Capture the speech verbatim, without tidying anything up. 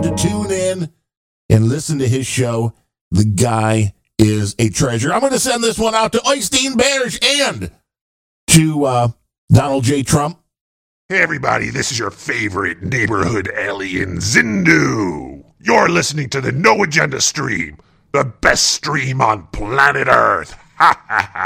need to tune in and listen to his show. The guy is a treasure. I'm going to send this one out to Oystein Bears and to uh, Donald J. Trump. Hey everybody, this is your favorite neighborhood alien, Zindu. You're listening to the No Agenda stream, the best stream on planet Earth. Ha ha ha.